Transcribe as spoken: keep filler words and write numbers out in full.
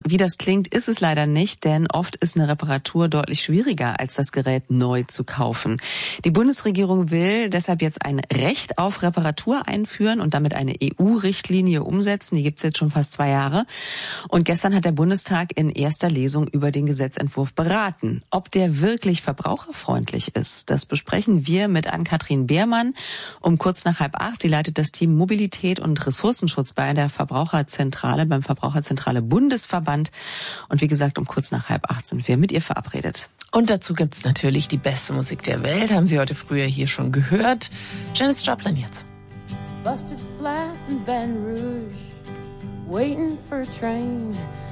Wie das klingt, ist es leider nicht, denn oft ist eine Reparatur deutlich schwieriger, als das Gerät neu zu kaufen. Die Bundesregierung will deshalb jetzt ein Recht auf Reparatur einführen und damit eine E U-Richtlinie umsetzen. Die gibt es jetzt schon fast zwei Jahre. Und gestern hat der Bundestag in erster Lesung über den Gesetzentwurf beraten. Ob der wirklich verbraucherfreundlich ist, das besprechen wir mit Ann-Kathrin Beermann um kurz nach halb acht. Sie leitet das Team Mobilität und Ressourcenschutz bei der Verbraucherzentrale, beim Verbraucherzentrale Bundesverband. Und wie gesagt, um kurz nach halb acht sind wir mit ihr verabredet. Und dazu gibt's natürlich die beste Musik der Welt. Haben Sie heute früher hier schon gehört. Janis Joplin jetzt. Busted flat in Baton Rouge, waiting for a train.